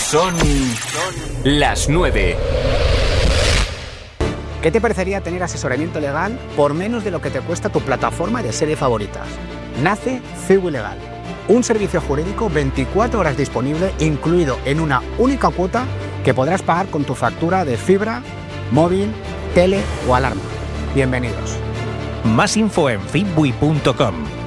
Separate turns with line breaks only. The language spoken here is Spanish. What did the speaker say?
Son las 9.
¿Qué te parecería tener asesoramiento legal por menos de lo que te cuesta tu plataforma de series favoritas? Nace Ciwi Legal, un servicio jurídico 24 horas disponible, incluido en una única cuota que podrás pagar con tu factura de fibra, móvil, tele o alarma. Bienvenidos.
Más info en fitbui.com.